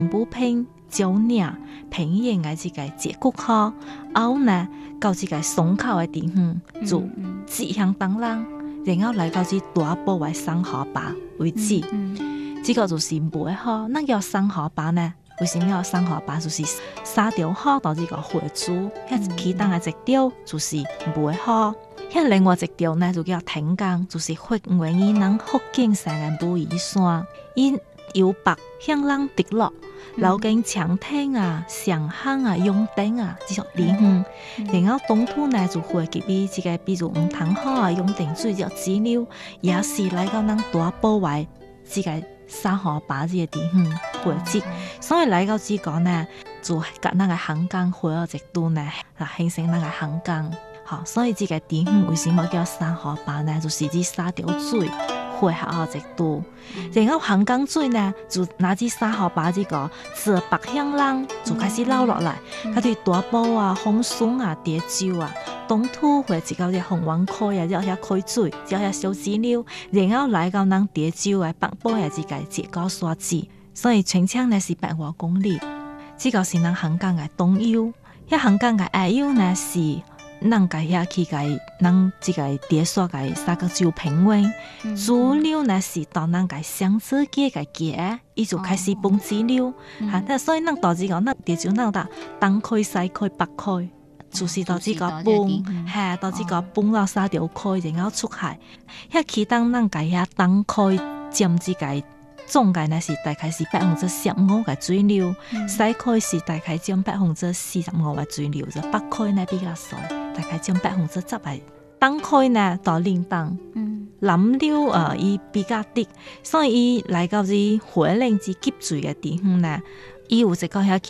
不拼椒酿平盐嘅這個節骨烤，後呢到這個松烤嘅地方就指向當人，然後來到這大煲嘅生河巴為止。這個就是梅河，那叫生河巴呢？為什麼叫生河巴？就是沙條河到這個回珠，其他嘅一條就是梅河，另外一條呢就叫挺江，就是福建人福建省嘅武夷山，因由北向南直落，流經長汀啊、上坑啊、永定啊這種地方，然後東土呢就會及比這個比如梧桐河啊、永定水這支流，也是來到咱大埔為這個沙河壩這個地方會接，所以來到這個呢就甲那個橫江匯到一度呢，形成那個橫江。好，所以這個地方為什麼叫沙河壩呢？就是這沙條水匯合到一度，然後橫江水呢就拿這沙河壩這個自北向南就開始流落來，佢對大埔啊、豐順啊、潮州啊、東土會直到這鳳凰開啊，這些開水，這些小支流，然後來到咱潮州嘅北部嘅這個浙江沙子，所以全長呢是8多公里。這個是咱橫江嘅東游，一橫江嘅下游呢是咱家遐去個咱這個潮沙個三角洲平原，主流呢是到咱個雙子街個街，伊就開始分支流，所以咱到這個咱潮州咱到東區、西區、北區。就是到這個崩，到這個崩到沙條區，然後出海。遐其他咱家遐東區佔這個總計呢是大概是15%嘅水流，西區是大概佔45%嘅水流，就北區呢比較少，大概佔10%嘅。東區呢到嶺東，南流伊比較低，所以伊來到這回嶺之急水嘅地方呢，伊有一個遐